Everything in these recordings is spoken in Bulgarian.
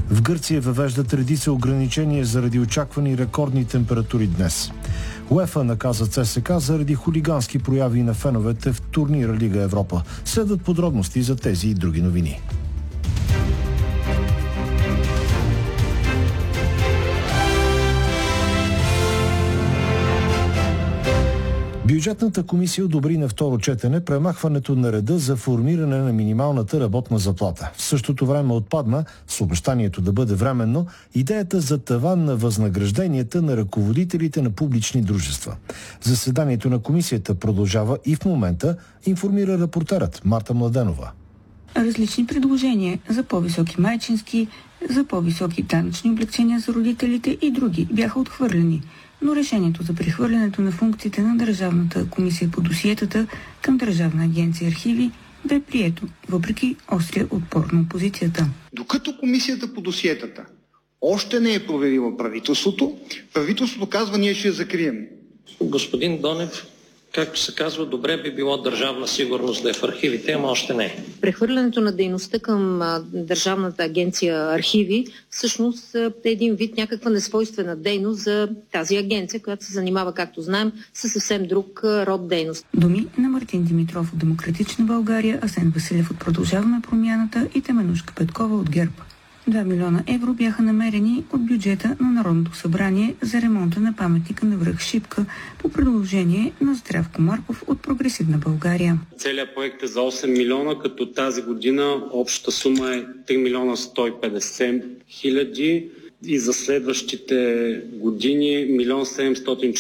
В Гърция въвеждат редица ограничения заради очаквани рекордни температури днес. УЕФА наказа ЦСКА заради хулигански прояви на феновете в турнира Лига Европа. Следват подробности за тези и други новини. Бюджетната комисия одобри на второ четене премахването на реда за формиране на минималната работна заплата. В същото време отпадна, с обещанието да бъде временно, идеята за таван на възнагражденията на ръководителите на публични дружества. Заседанието на комисията продължава и в момента, информира репортерът Марта Младенова. Различни предложения за по-високи майчински, за по-високи данъчни облекчения за родителите и други бяха отхвърлени. Но решението за прехвърлянето на функциите на Държавната комисия по досиетата към Държавна агенция архиви бе прието, въпреки острия отпор на опозицията. Докато комисията по досиетата още не е проверила правителството казва, ние ще я закрием. Господин Донев, както се казва, добре би било Държавна сигурност да е в архивите, ама още не е. Прехвърлянето на дейността към Държавната агенция архиви всъщност е един вид някаква несвойствена дейност за тази агенция, която се занимава, както знаем, със съвсем друг род дейност. Думи на Мартин Димитров от Демократична България, Асен Василев от Продължаваме промяната и Теменужка Петкова от ГЕРБ. 2 милиона евро бяха намерени от бюджета на Народното събрание за ремонта на паметника на връх Шипка по предложение на Здравко Марков от Прогресивна България. Целият проект е за 8 милиона, като тази година общата сума е 3 милиона 150 хиляди и за следващите години 1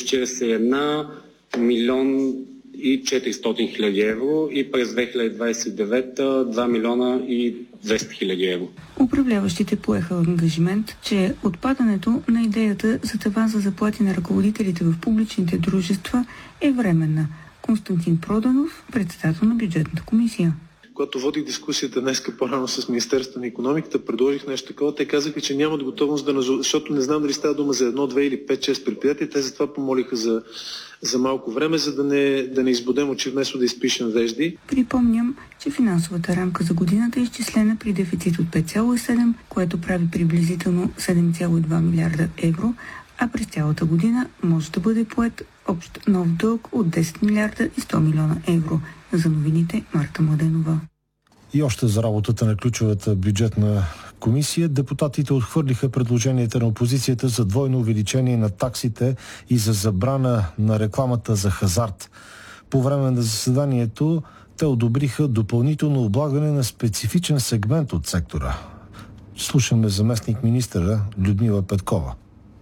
741 милион и 400 хиляди евро и през 2029 2 милиона и 200 хиляди евро. Управляващите поеха ангажимент, че отпадането на идеята за таван за заплати на ръководителите в публичните дружества е временна. Константин Проданов, председател на бюджетната комисия. Когато водих дискусията днеска по-рано с Министерството на икономиката, предложих нещо такова. Те казаха, че нямат готовност защото не знам дали става дума за 1, 2 или 5-6 предприятия. Те затова помолиха за малко време, за да не избудем очи вместо да изпишем надежди. Припомням, че финансовата рамка за годината е изчислена при дефицит от 5,7, което прави приблизително 7,2 милиарда евро, а през цялата година може да бъде поет общ нов дълг от 10 милиарда и 100 милиона евро. За новините Марта Младенова. И още за работата на ключовата бюджетна комисия, депутатите отхвърлиха предложенията на опозицията за двойно увеличение на таксите и за забрана на рекламата за хазарт. По време на заседанието те одобриха допълнително облагане на специфичен сегмент от сектора. Слушаме заместник министъра Людмила Петкова.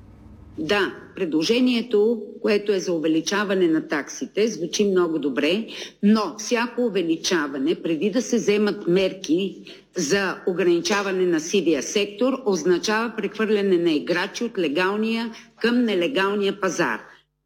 Да, предложението, което е за увеличаване на таксите, звучи много добре, но всяко увеличаване, преди да се вземат мерки за ограничаване на сивия сектор, означава прехвърляне на играчи от легалния към нелегалния пазар.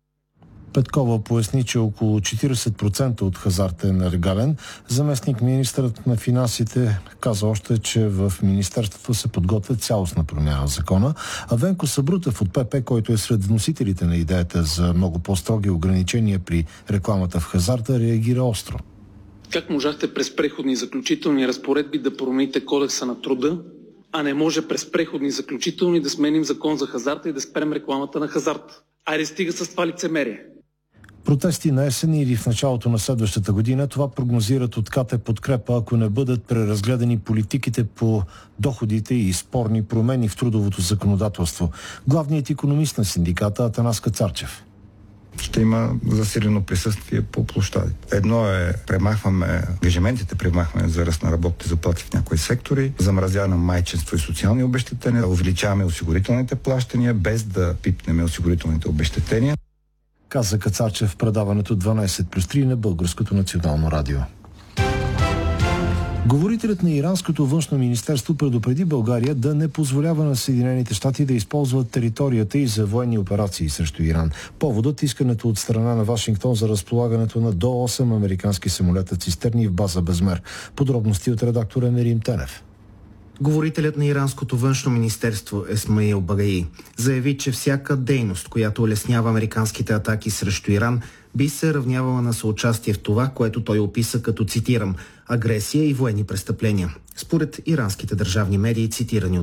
Петкова поясни, че около 40% от хазарта е нелегален. Заместник министърът на финансите каза още, че в министерството се подготвя цялостна промяна в закона, а Венко Сабрутев от ПП, който е сред вносителите на идеята за много по-строги ограничения при рекламата в хазарта, реагира остро. Как можахте през преходни и заключителни разпоредби да промените Кодекса на труда, а не може през преходни и заключителни да сменим закон за хазарта и да спрем рекламата на хазарт? Айде стига с това лицемерие. Протести на есен или в началото на следващата година, това прогнозират от КТ Подкрепа, ако не бъдат преразгледани политиките по доходите и спорни промени в трудовото законодателство. Главният икономист на синдиката Атанас Кацарчев. Ще има засилено присъствие по площадите. Едно е премахваме за ръст на работните заплати в някои сектори, замразяване на майчинство и социални обезщетения, увеличаваме осигурителните плащания, без да пипнем осигурителните обезщетения. Каза Кацарчев в предаването 12+3 на Българското национално радио. Говорителят на Иранското външно министерство предупреди България да не позволява на Съединените щати да използват територията и за военни операции срещу Иран. Поводът искането от страна на Вашингтон за разполагането на до 8 американски самолета цистерни в база Безмер. Подробности от редактора Емерим Тенев. Говорителят на Иранското външно министерство Есмаил Багаи заяви, че всяка дейност, която улеснява американските атаки срещу Иран, би се равнявала на съучастие в това, което той описа като, цитирам, агресия и военни престъпления. Според иранските държавни медии, цитирани от